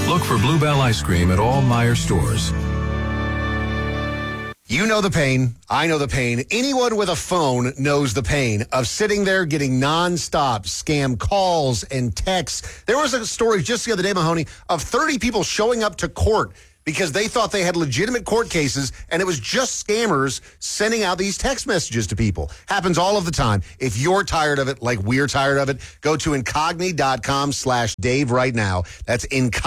Look for Bluebell Ice Cream at all Meijer stores. You know the pain. I know the pain. Anyone with a phone knows the pain of sitting there getting nonstop scam calls and texts. There was a story just the other day, Mahoney, of 30 people showing up to court because they thought they had legitimate court cases, and it was just scammers sending out these text messages to people. Happens all of the time. If you're tired of it, like we're tired of it, go to incogni.com/Dave right now. That's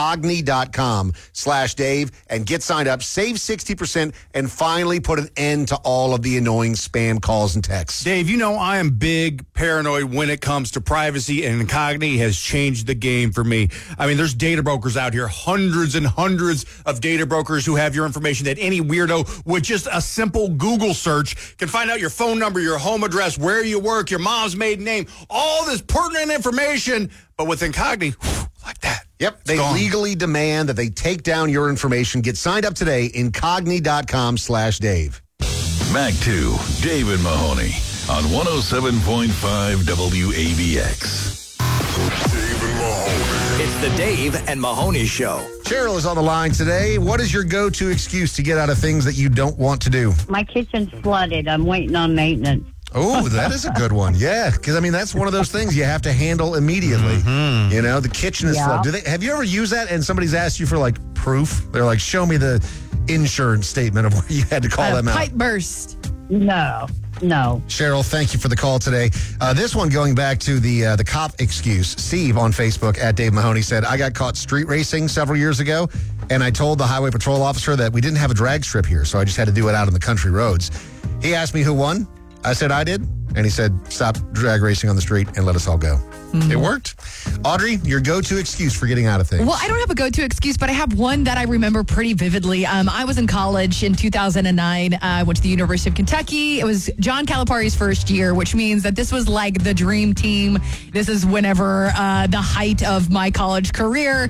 incogni.com/Dave and get signed up. Save 60% and finally put an end to all of the annoying spam calls and texts. Dave, you know I am big paranoid when it comes to privacy, and Incogni has changed the game for me. I mean, there's data brokers out here, hundreds and hundreds of data brokers who have your information that any weirdo with just a simple Google search can find out your phone number, your home address, where you work, your mom's maiden name, all this pertinent information. But with Incogni, like that. Yep, they legally demand that they take down your information. Get signed up today, incogni.com/Dave. Back to Dave and Mahoney on 107.5 WABX. Dave and Mahoney. It's the Dave and Mahoney Show. Cheryl is on the line today. What is your go-to excuse to get out of things that you don't want to do? My kitchen's flooded. I'm waiting on maintenance. Oh, that is a good one. Yeah, because, I mean, that's one of those things you have to handle immediately. Mm-hmm. You know, the kitchen is flooded. Have you ever used that and somebody's asked you for, like, proof? They're like, show me the insurance statement of where you had to call them out. Pipe burst. No. Cheryl, thank you for the call today. This one going back to the cop excuse. Steve on Facebook at Dave Mahoney said, I got caught street racing several years ago, and I told the highway patrol officer that we didn't have a drag strip here, so I just had to do it out on the country roads. He asked me who won. I said I did, and he said, stop drag racing on the street and let us all go. It worked. Audrey, your go-to excuse for getting out of things. Well, I don't have a go-to excuse, but I have one that I remember pretty vividly. I was in college in 2009. I went to the University of Kentucky. It was John Calipari's first year, which means that this was like the dream team. This is whenever the height of my college career.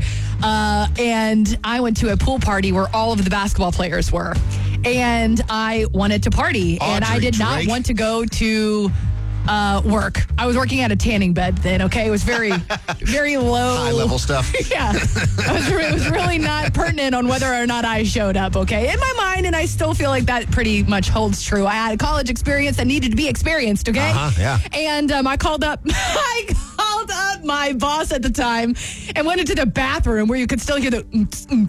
And I went to a pool party where all of the basketball players were. And I wanted to party. Audrey and I did not want to go to work. I was working at a tanning bed then, okay? It was very, very low. High-level stuff. Yeah. It was really not pertinent on whether or not I showed up, okay? In my mind, and I still feel like that pretty much holds true. I had a college experience that needed to be experienced, okay? Yeah. And I called up my boss at the time and went into the bathroom where you could still hear the in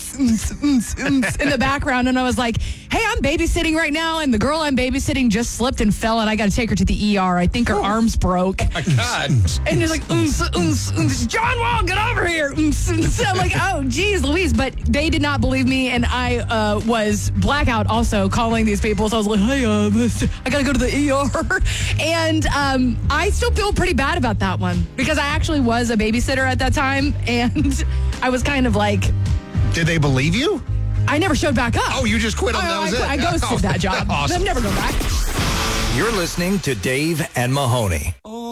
the background. And I was like, hey, I'm babysitting right now, and the girl I'm babysitting just slipped and fell, and I got to take her to the ER. I think her arms broke. My God. And he's like, John Wall, get over here. So I'm like, oh, geez, Louise. But they did not believe me, and I was blackout also calling these people. So I was like, hey, I got to go to the ER. And I still feel pretty bad about that one because I actually was a babysitter at that time, and I was kind of like... Did they believe you? I never showed back up. Oh, you just quit on that was it? I ghosted that job. Awesome. I've never gone back. You're listening to Dave and Mahoney.